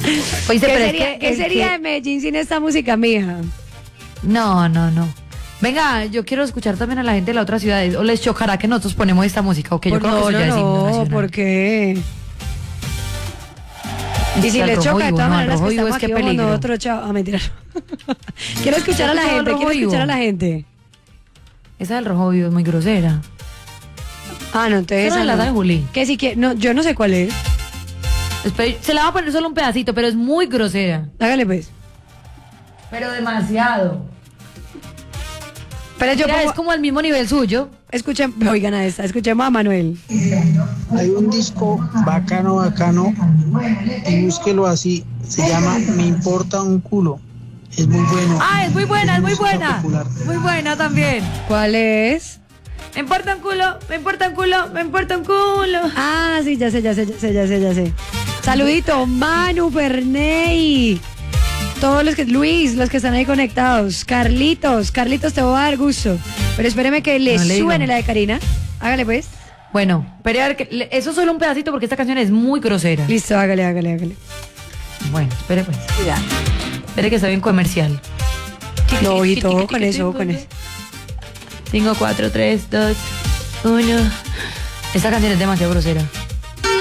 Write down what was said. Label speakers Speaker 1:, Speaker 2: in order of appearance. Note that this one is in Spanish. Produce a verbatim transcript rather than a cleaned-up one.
Speaker 1: Oíste,
Speaker 2: ¿Qué
Speaker 1: pero es
Speaker 2: sería,
Speaker 1: que
Speaker 2: ¿qué
Speaker 1: el
Speaker 2: sería
Speaker 1: que-
Speaker 2: de Medellín sin esta música, mija?
Speaker 1: No, no, no. Venga, yo quiero escuchar también a la gente de la otra ciudad. ¿O les chocará que nosotros ponemos esta música? O que yo
Speaker 2: Por-
Speaker 1: creo que
Speaker 2: no,
Speaker 1: eso ya
Speaker 2: no,
Speaker 1: es himno
Speaker 2: no,
Speaker 1: nacional.
Speaker 2: ¿por qué? Y si
Speaker 1: Al
Speaker 2: les
Speaker 1: rojo
Speaker 2: choca, de
Speaker 1: vivo,
Speaker 2: todas
Speaker 1: no, al
Speaker 2: maneras que
Speaker 1: rojo vivo
Speaker 2: estamos
Speaker 1: es que
Speaker 2: aquí vamos
Speaker 1: peligro.
Speaker 2: nosotros, chao. Ah, mentira. Quiero escuchar a la
Speaker 1: ¿Has escuchado
Speaker 2: gente,
Speaker 1: el
Speaker 2: quiero
Speaker 1: rojo
Speaker 2: escuchar
Speaker 1: vivo?
Speaker 2: a la gente.
Speaker 1: Esa del rojo vivo es muy grosera.
Speaker 2: Ah, no, entonces
Speaker 1: Esa
Speaker 2: esa
Speaker 1: es la
Speaker 2: no.
Speaker 1: de Juli.
Speaker 2: Que sí que, no, yo no sé cuál es.
Speaker 1: Espera, se la va a poner solo un pedacito, pero es muy grosera.
Speaker 2: Hágale pues.
Speaker 1: Pero demasiado.
Speaker 2: Pero yo
Speaker 1: Mira,
Speaker 2: pongo,
Speaker 1: es como al mismo nivel suyo.
Speaker 2: escuchen, oigan a esta, escuchemos a Manuel.
Speaker 3: Hay un disco bacano, bacano, y búsquelo así, se llama Me importa un culo. Es muy bueno.
Speaker 1: Ah, es muy buena, es muy
Speaker 3: música
Speaker 1: buena.
Speaker 3: popular.
Speaker 1: Muy buena también.
Speaker 2: ¿Cuál es?
Speaker 1: Me importa un culo, me importa un culo, me importa un culo.
Speaker 2: Ah, sí, ya sé, ya sé, ya sé, ya sé, ya sé. Saludito, Manu, Ferney. Todos los que, Luis, los que están ahí conectados. Carlitos, Carlitos, te voy a dar gusto. Pero espéreme que le
Speaker 1: No le
Speaker 2: suene
Speaker 1: digo.
Speaker 2: la de Karina. Hágale pues.
Speaker 1: Bueno, pero a ver, que le- eso es solo un pedacito porque esta canción es muy grosera.
Speaker 2: Listo, hágale, hágale, hágale.
Speaker 1: Bueno, espere pues. Espere que está bien comercial.
Speaker 2: No, y todo con eso, con eso.
Speaker 1: cinco, cuatro, tres, dos, uno. Esta canción es demasiado grosera.